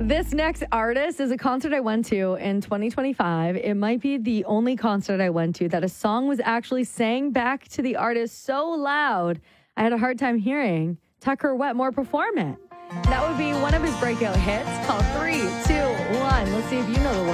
This next artist is a concert I went to in 2025. It might be the only concert I went to that a song was actually sang back to the artist so loud I had a hard time hearing Tucker Wetmore perform it. That would be one of his breakout hits called 3, 2, 1. Let's see if you know the words.